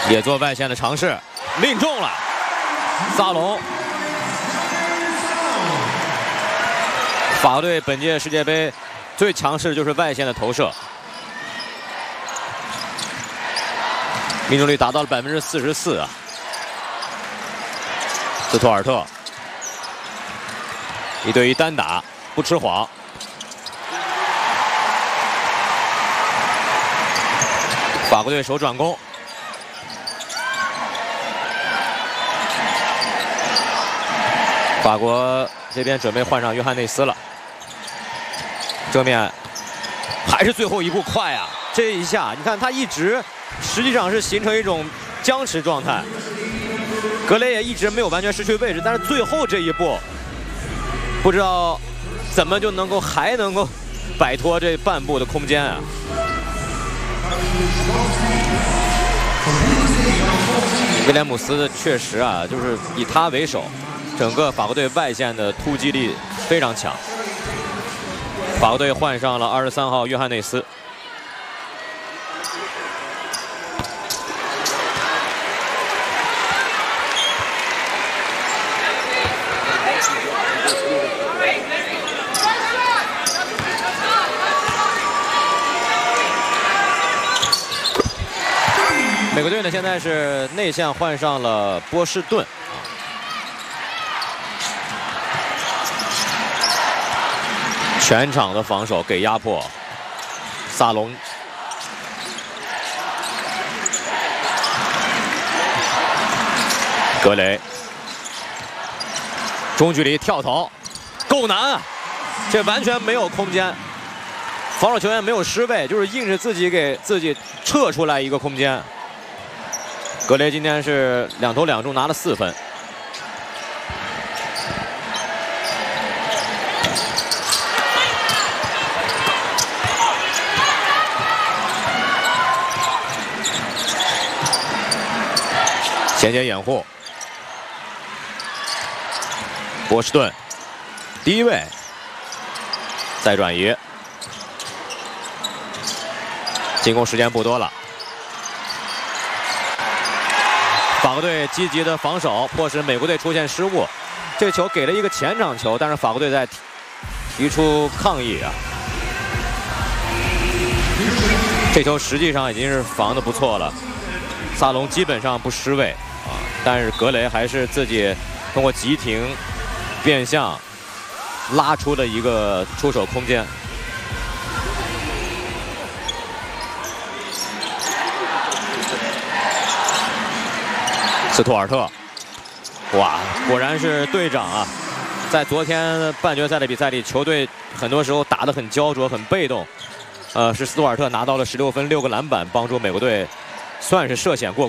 也做外线的尝试，命中了。萨隆，法国队本届世界杯最强势的就是外线的投射，命中率达到了44%啊。斯图尔特1对1单打，不吃晃。法国队手转攻，法国这边准备换上约翰内斯了。正面还是最后一步快啊！这一下你看他一直实际上是形成一种僵持状态，格雷也一直没有完全失去位置，但是最后这一步不知道怎么就还能够摆脱这半步的空间啊！威廉姆斯确实啊，就是以他为首，整个法国队外线的突击力非常强。法国队换上了23号约翰内斯。美国队呢，现在是内线换上了波士顿。全场的防守给压迫，萨隆，格雷，中距离跳投，够难啊！这完全没有空间，防守球员没有失位，就是硬是自己给自己撤出来一个空间。格雷今天是2投2中，拿了4分。衔接掩护，波士顿第一位，再转移，进攻时间不多了。法国队积极的防守，迫使美国队出现失误。这个球给了一个前场球，但是法国队在提出抗议啊。这球实际上已经是防得不错了，萨隆基本上不失位啊，但是格雷还是自己通过急停变向拉出了一个出手空间。斯图尔特，哇，果然是队长啊！在昨天半决赛的比赛里，球队很多时候打得很焦灼、很被动。是斯图尔特拿到了16分、6个篮板，帮助美国队算是涉险过关。